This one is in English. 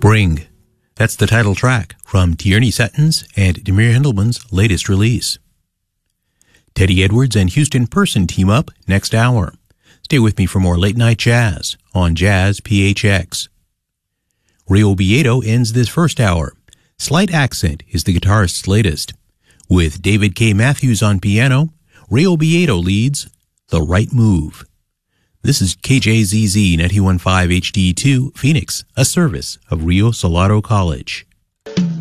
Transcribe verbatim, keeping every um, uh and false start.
Spring. That's the title track from Tierney Seton's and Demir Hindelman's latest release. Teddy Edwards and Houston Person team up next hour. Stay with me for more late night jazz on Jazz P H X. Rio Beato ends this first hour. Slight Accent is the guitarist's latest. With David K. Matthews on piano, Rio Beato leads The Right Move. This is K J Z Z ninety-one point five H D two Phoenix, a service of Rio Salado College.